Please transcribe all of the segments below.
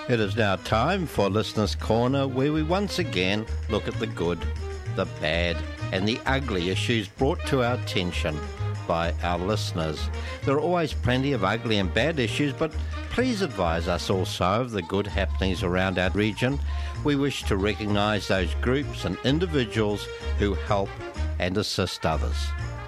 It is now time for Listener's Corner, where we once again look at the good, the bad and the ugly issues brought to our attention by our listeners. There are always plenty of ugly and bad issues, but please advise us also of the good happenings around our region. We wish to recognise those groups and individuals who help and assist others.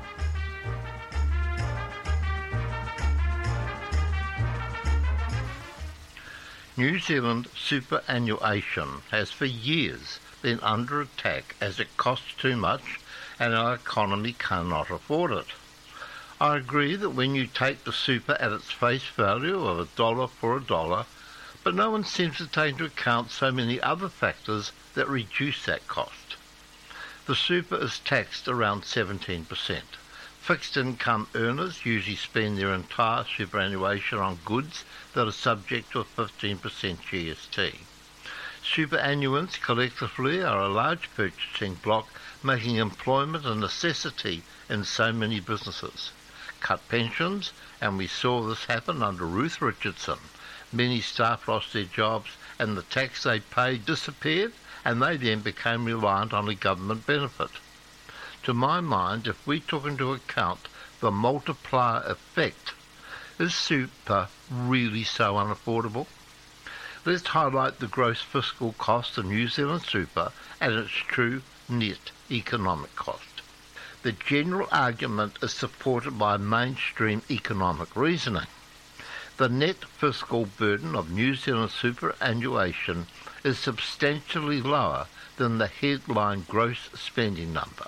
New Zealand superannuation has for years been under attack as it costs too much and our economy cannot afford it. I agree that when you take the super at its face value of $1 for $1, but no one seems to take into account so many other factors that reduce that cost. The super is taxed around 17%. Fixed income earners usually spend their entire superannuation on goods that are subject to a 15% GST. Superannuants collectively are a large purchasing bloc, making employment a necessity in so many businesses. Cut pensions, and we saw this happen under Ruth Richardson. Many staff lost their jobs and the tax they paid disappeared, and they then became reliant on a government benefit. To my mind, if we took into account the multiplier effect, is super really so unaffordable? Let's highlight the gross fiscal cost of New Zealand super and its true net economic cost. The general argument is supported by mainstream economic reasoning. The net fiscal burden of New Zealand superannuation is substantially lower than the headline gross spending number.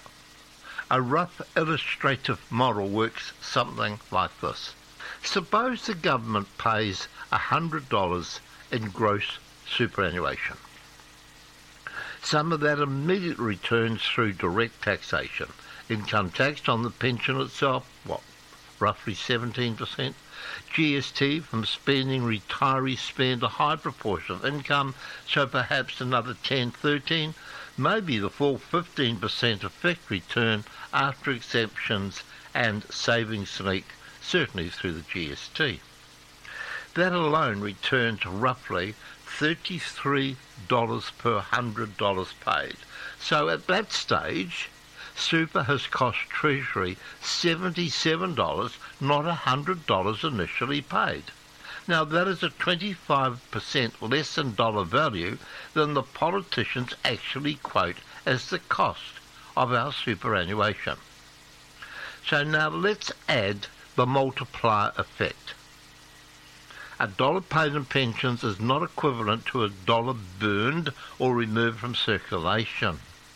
A rough illustrative model works something like this. Suppose the government pays $100 in gross superannuation. Some of that immediately returns through direct taxation. Income tax on the pension itself, roughly 17%. GST from spending, retirees spend a high proportion of income, so perhaps another 10-13%. Maybe the full 15% effect return after exemptions and savings leak, certainly through the GST. That alone returns roughly $33 per $100 paid. So at that stage, super has cost Treasury $77, not $100 initially paid. Now that is a 25% less in dollar value than the politicians actually quote as the cost of our superannuation. So now let's add the multiplier effect. $1 paid in pensions is not equivalent to $1 burned or removed from circulation.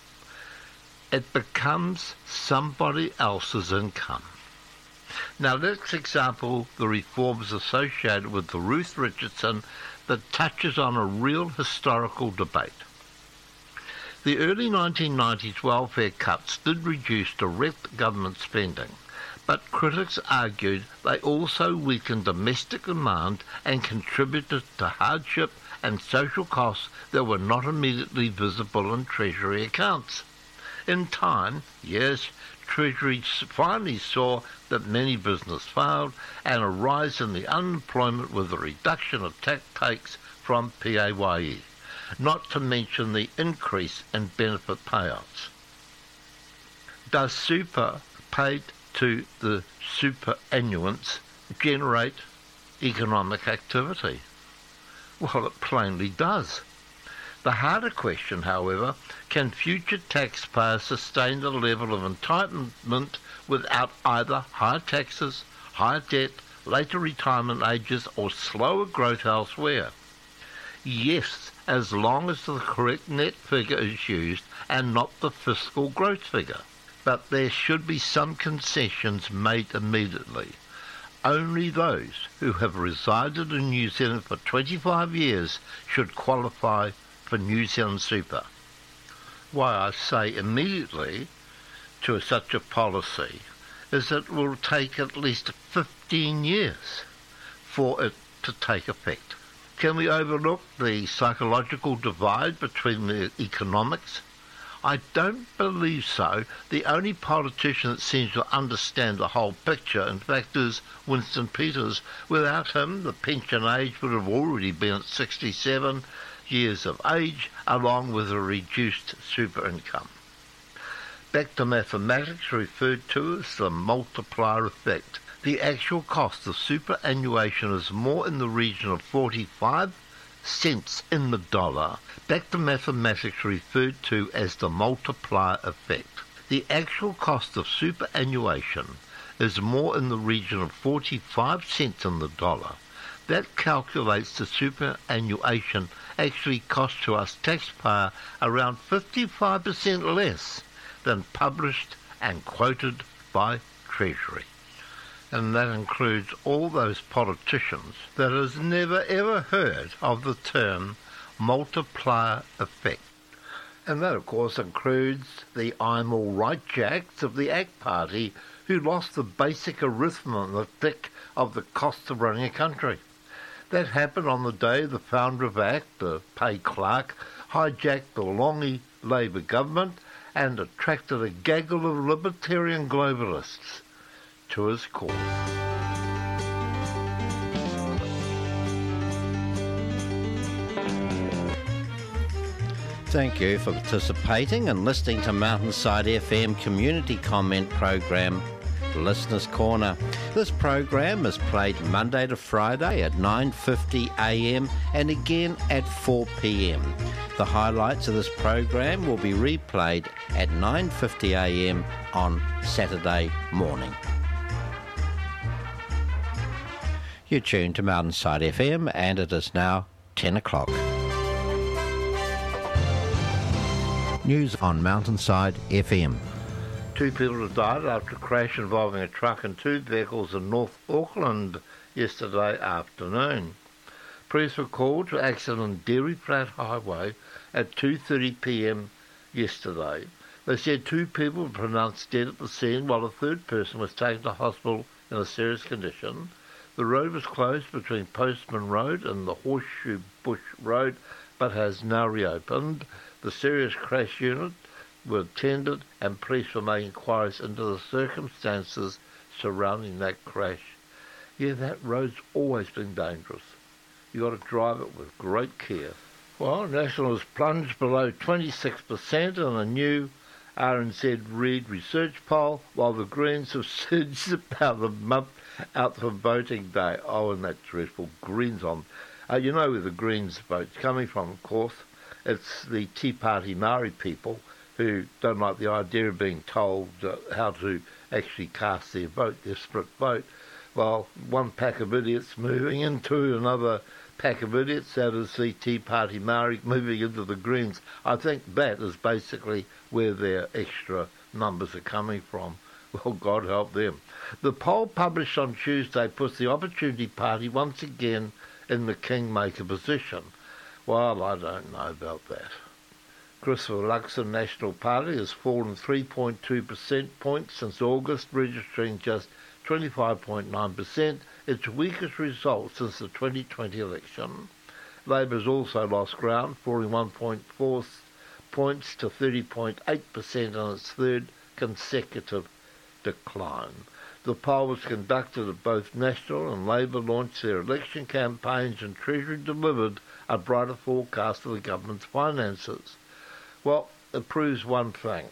It becomes somebody else's income. Now let's example the reforms associated with the Ruth Richardson that touches on a real historical debate. The early 1990s welfare cuts did reduce direct government spending, but critics argued they also weakened domestic demand and contributed to hardship and social costs that were not immediately visible in Treasury accounts. In time, yes, Treasury finally saw that many businesses failed and a rise in the unemployment with a reduction of tax takes from PAYE, not to mention the increase in benefit payouts. Does super paid to the superannuants generate economic activity? Well, it plainly does. The harder question, however, can future taxpayers sustain the level of entitlement without either higher taxes, higher debt, later retirement ages, or slower growth elsewhere? Yes, as long as the correct net figure is used and not the fiscal growth figure. But there should be some concessions made immediately. Only those who have resided in New Zealand for 25 years should qualify for New Zealand super. Why I say immediately to such a policy is that it will take at least 15 years for it to take effect. Can we overlook the psychological divide between the economics? I don't believe so. The only politician that seems to understand the whole picture, in fact, is Winston Peters. Without him, the pension age would have already been at 67 years of age, along with a reduced super income. Back to mathematics, referred to as the multiplier effect. The actual cost of superannuation is more in the region of 45 cents in the dollar. Back to mathematics, referred to as the multiplier effect. The actual cost of superannuation is more in the region of 45 cents in the dollar. That calculates the superannuation actually costs to us taxpayer around 55% less than published and quoted by Treasury. And that includes all those politicians that has never ever heard of the term multiplier effect. And that, of course, includes the I'm all right jacks of the ACT Party who lost the basic arithmetic of the cost of running a country. That happened on the day the founder of ACT, Pay Clark, hijacked the Longy Labour government and attracted a gaggle of libertarian globalists to his cause. Thank you for participating and listening to Mountainside FM community comment program, Listeners Corner. This program is played Monday to Friday at 9:50am and again at 4pm. The highlights of this program will be replayed at 9:50am on Saturday morning. You're tuned to Mountainside FM and it is now 10 o'clock. News on Mountainside FM. 2 people have died after a crash involving a truck and 2 vehicles in North Auckland yesterday afternoon. Police were called to accident on Dairy Flat Highway at 2:30pm yesterday. They said 2 people were pronounced dead at the scene while a 3rd person was taken to hospital in a serious condition. The road was closed between Postman Road and the Horseshoe Bush Road but has now reopened. The serious crash unit were attended and police were making inquiries into the circumstances surrounding that crash. Yeah, that road's always been dangerous. You've got to drive it with great care. Well, National has plunged below 26% in a new RNZ Reid research poll, while the Greens have surged about a month out for voting day. Oh, and that's dreadful. Greens on. You know where the Greens vote's coming from, of course. It's the Tea Party Maori people who don't like the idea of being told how to actually cast their vote, their split vote. Well, one pack of idiots moving into another pack of idiots, that is the Tea Party Maori moving into the Greens. I think that is basically where their extra numbers are coming from. Well, God help them. The poll published on Tuesday puts the Opportunity Party once again in the kingmaker position. Well, I don't know about that. Christopher Luxon National Party has fallen 3.2% points since August, registering just 25.9%, its weakest result since the 2020 election. Labor has also lost ground, falling 1.4 points to 30.8% on its 3rd consecutive decline. The poll was conducted at both National and Labor launched their election campaigns, and Treasury delivered a brighter forecast of the government's finances. Well, it proves one thing,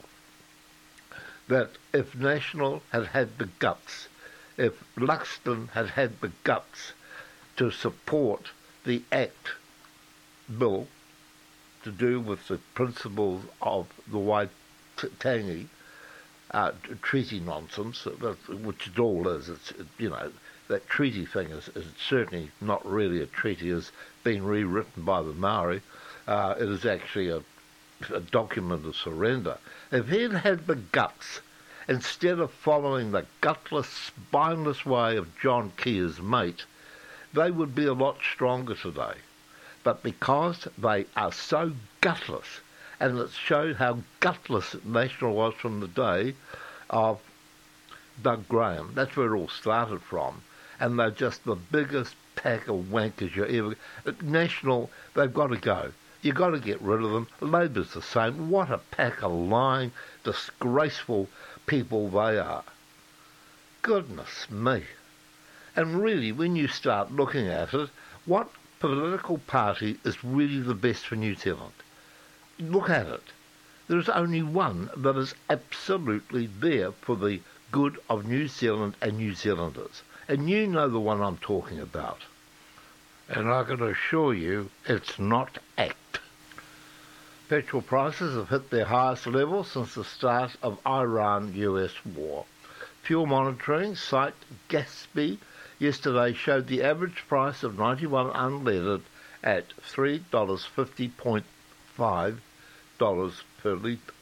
that if National had had the guts, if Luxton had had the guts to support the ACT bill to do with the principles of the Waitangi treaty nonsense, which it all is. It's, that treaty thing is certainly not really a treaty. It's been rewritten by the Maori. It is actually a document of surrender. If he'd had the guts, instead of following the gutless, spineless way of John Kea's mate, they would be a lot stronger today. But because they are so gutless, and it showed how gutless National was from the day of Doug Graham. That's where it all started from. And they're just the biggest pack of wankers you ever... National, they've got to go. You got to get rid of them. Labour's the same. What a pack of lying, disgraceful people they are. Goodness me. And really, when you start looking at it, what political party is really the best for New Zealand? Look at it. There is only one that is absolutely there for the good of New Zealand and New Zealanders. And you know the one I'm talking about. And I can assure you, it's not ACT. Petrol prices have hit their highest level since the start of Iran-US war. Fuel monitoring site Gaspy yesterday showed the average price of 91 unleaded at $3.50.5 per litre.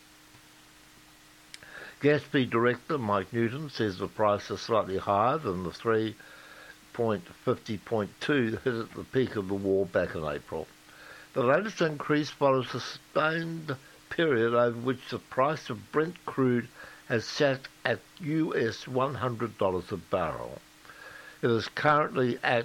Gaspy director Mike Newton says the price is slightly higher than the $3.50.2 hit at the peak of the war back in April. The latest increase follows a sustained period over which the price of Brent crude has sat at US $100 a barrel. It is currently at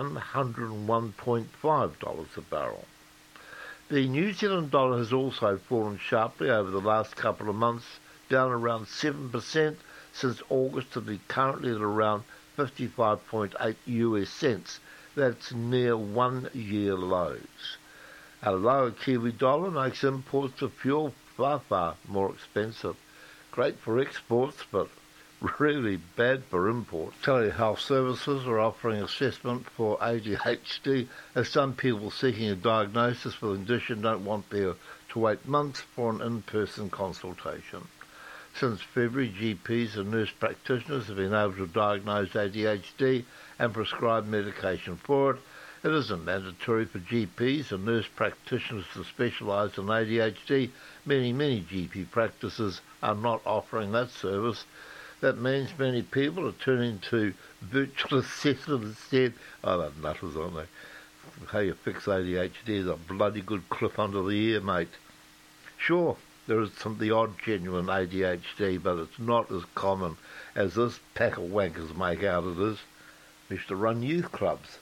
$101.5 a barrel. The New Zealand dollar has also fallen sharply over the last couple of months, down around 7% since August to be currently at around 55.8 US cents. That's near 1 year lows. A lower Kiwi dollar makes imports of fuel far, far more expensive. Great for exports, but really bad for imports. Telehealth services are offering assessment for ADHD, as some people seeking a diagnosis for the condition don't want to wait months for an in-person consultation. Since February, GPs and nurse practitioners have been able to diagnose ADHD and prescribe medication for it. It isn't mandatory for GPs and nurse practitioners to specialise in ADHD. Many GP practices are not offering that service. That means many people are turning to virtual assessment instead. Oh, they're nutters, aren't they? How you fix ADHD is a bloody good clip under the ear, mate. Sure, there is the odd genuine ADHD, but it's not as common as this pack of wankers make out it is. We used to run youth clubs.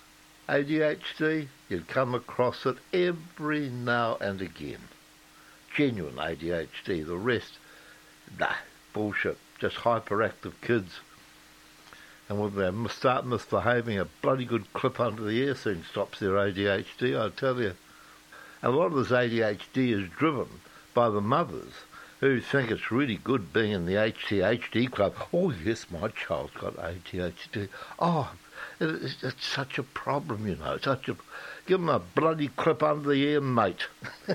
ADHD, you'd come across it every now and again. Genuine ADHD, the rest, nah, bullshit. Just hyperactive kids. And when they start misbehaving, a bloody good clip under the ear soon stops their ADHD, I tell you. And a lot of this ADHD is driven by the mothers who think it's really good being in the HTHD club. Oh, yes, my child's got ADHD. Oh, it's such a problem, you know. Give them a bloody clip under the ear, mate.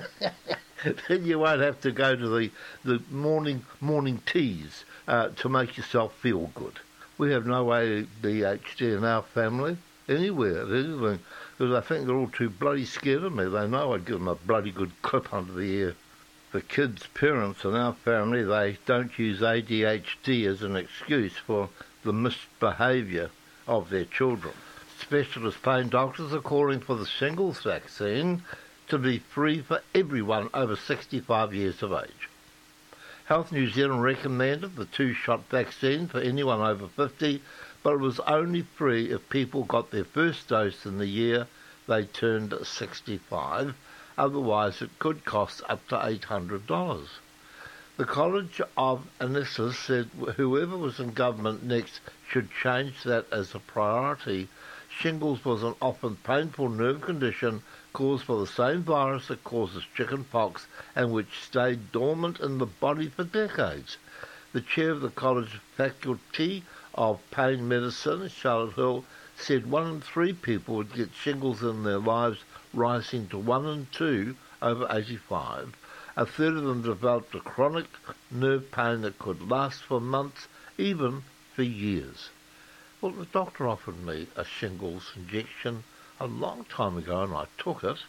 Then you won't have to go to the morning teas to make yourself feel good. We have no ADHD in our family, anywhere, anything, because I think they're all too bloody scared of me. They know I'd give them a bloody good clip under the ear. The kids' parents in our family, they don't use ADHD as an excuse for the misbehaviour of their children. Specialist pain doctors are calling for the shingles vaccine to be free for everyone over 65 years of age. Health New Zealand recommended the 2-shot vaccine for anyone over 50, but it was only free if people got their first dose in the year they turned 65. Otherwise, it could cost up to $800. The College of Anaesthetists said whoever was in government next should change that as a priority. Shingles was an often painful nerve condition caused by the same virus that causes chicken pox and which stayed dormant in the body for decades. The chair of the college faculty of pain medicine, Charlotte Hill, said 1 in 3 people would get shingles in their lives, rising to 1 in 2 over 85. A third of them developed a chronic nerve pain that could last for months, even for years. Well, the doctor offered me a shingles injection a long time ago, and I took it.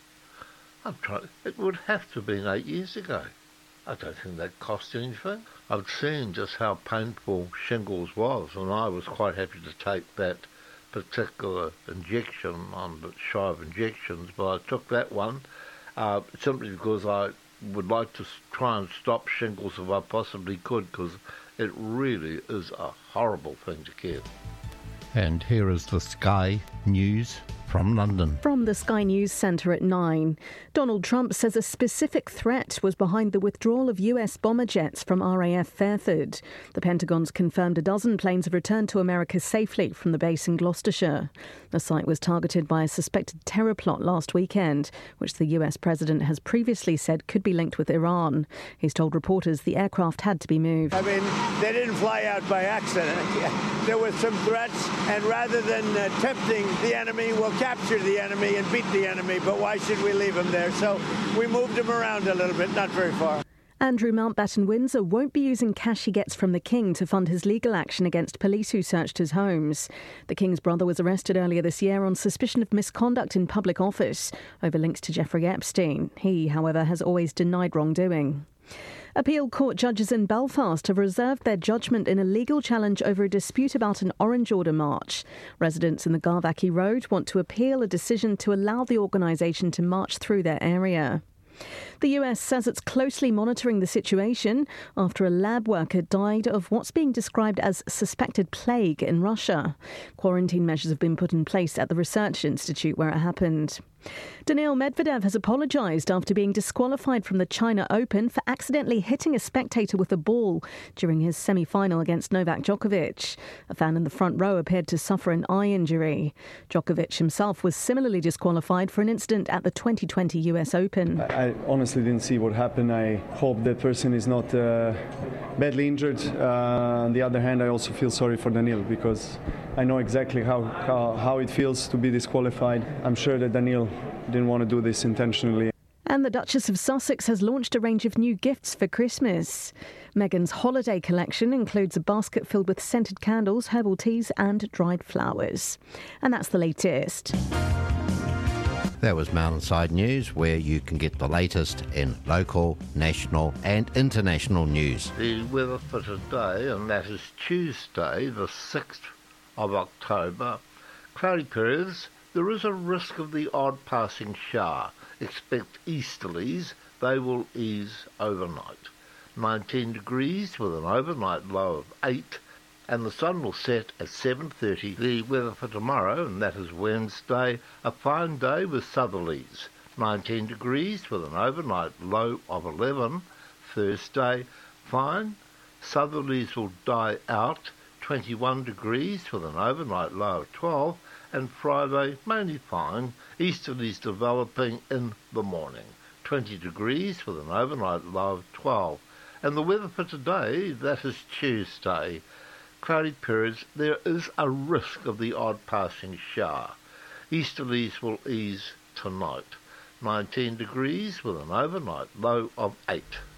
It would have to have been 8 years ago. I don't think that cost anything. I've seen just how painful shingles was, and I was quite happy to take that particular injection. I'm a bit shy of injections, but I took that one simply because I would like to try and stop shingles if I possibly could, because it really is a horrible thing to get. And here is the Sky News from London. From the Sky News Centre at 9, Donald Trump says a specific threat was behind the withdrawal of US bomber jets from RAF Fairford. The Pentagon's confirmed a dozen planes have returned to America safely from the base in Gloucestershire. The site was targeted by a suspected terror plot last weekend, which the US president has previously said could be linked with Iran. He's told reporters the aircraft had to be moved. I mean, they didn't fly out by accident. There were some threats, and rather than tempting the enemy, we'll capture the enemy and beat the enemy, but why should we leave him there? So we moved him around a little bit, not very far. Andrew Mountbatten-Windsor won't be using cash he gets from the King to fund his legal action against police who searched his homes. The King's brother was arrested earlier this year on suspicion of misconduct in public office over links to Jeffrey Epstein. He, however, has always denied wrongdoing. Appeal court judges in Belfast have reserved their judgment in a legal challenge over a dispute about an Orange Order march. Residents in the Garvackie Road want to appeal a decision to allow the organisation to march through their area. The US says it's closely monitoring the situation after a lab worker died of what's being described as suspected plague in Russia. Quarantine measures have been put in place at the research institute where it happened. Daniil Medvedev has apologised after being disqualified from the China Open for accidentally hitting a spectator with a ball during his semi-final against Novak Djokovic. A fan in the front row appeared to suffer an eye injury. Djokovic himself was similarly disqualified for an incident at the 2020 US Open. I honestly didn't see what happened. I hope that person is not badly injured. On the other hand, I also feel sorry for Daniil because I know exactly how it feels to be disqualified. I'm sure that Daniil didn't want to do this intentionally. And the Duchess of Sussex has launched a range of new gifts for Christmas. Meghan's holiday collection includes a basket filled with scented candles, herbal teas and dried flowers. And that's the latest. That was Mountainside News, where you can get the latest in local, national and international news. The weather for today, and that is Tuesday, the 6th of October. Cloudy periods. There is a risk of the odd passing shower. Expect easterlies. They will ease overnight. 19 degrees with an overnight low of 8, and the sun will set at 7:30. The weather for tomorrow, and that is Wednesday, a fine day with southerlies. 19 degrees with an overnight low of 11. Thursday, fine. Southerlies will die out. 21 degrees with an overnight low of 12. And Friday, mainly fine, easterlies developing in the morning. 20 degrees with an overnight low of 12. And the weather for today, that is Tuesday, cloudy periods, there is a risk of the odd passing shower. Easterlies will ease tonight. 19 degrees with an overnight low of 8.